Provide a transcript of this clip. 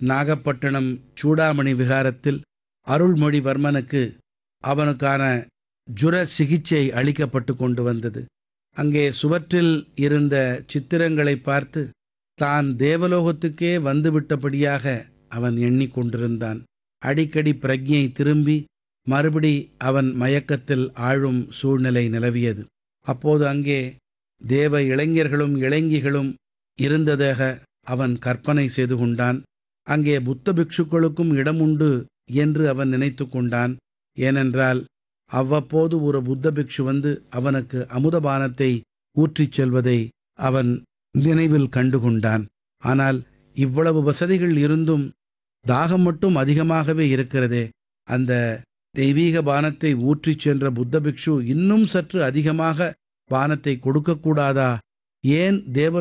நாகப்பட்டினம் சூடாமணி விகாரத்தில் அருள்மொழிவர்மனுக்கு அவனுக்கான ஜுர சிகிச்சை அளிக்கப்பட்டு கொண்டு வந்தது. அங்கே சுவற்றில் இருந்த சித்திரங்களை பார்த்து தான் தேவலோகத்துக்கே வந்துவிட்டபடியாக அவன் எண்ணிக்கொண்டிருந்தான். அடிக்கடி பிரக்ஞை திரும்பி மறுபடி அவன் மயக்கத்தில் ஆழும் சூழ்நிலை நிலவியது. அப்போது அங்கே தேவ இளைஞர்களும் இளைஞிகளும் இருந்ததாக அவன் கற்பனை செய்து கொண்டான். அங்கே புத்த பிக்ஷுக்களுக்கும் இடம் உண்டு என்று அவன் நினைத்து கொண்டான். ஏனென்றால் அவ்வப்போது ஒரு புத்த பிக்ஷு வந்து அவனுக்கு அமுதபானத்தை ஊற்றிச் செல்வதை அவன் நினைவில் கண்டு கொண்டான். ஆனால் இவ்வளவு வசதிகள் இருந்தும் தாகம் மட்டும் அதிகமாகவே இருக்கிறதே. அந்த தெய்வீக பானத்தை ஊற்றிச் சென்ற புத்த பிக்ஷு இன்னும் சற்று அதிகமாக பானத்தை கொடுக்கக்கூடாதா? ஏன் தேவ